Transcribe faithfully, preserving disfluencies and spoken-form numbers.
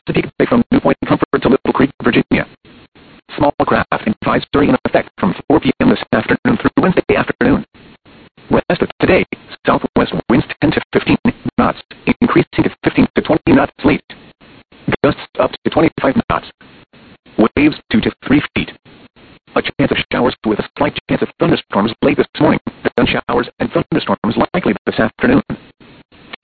Chesapeake Bay from New Point Comfort to Little Creek, Virginia. Small craft advisory in effect from four p m this afternoon through Wednesday afternoon. West of today, southwest winds ten to fifteen knots, increasing to fifteen to twenty knots late. Gusts up to twenty-five knots. Waves two to three feet. A chance of showers with a slight chance of thunderstorms late this morning. Then showers and thunderstorms likely this afternoon.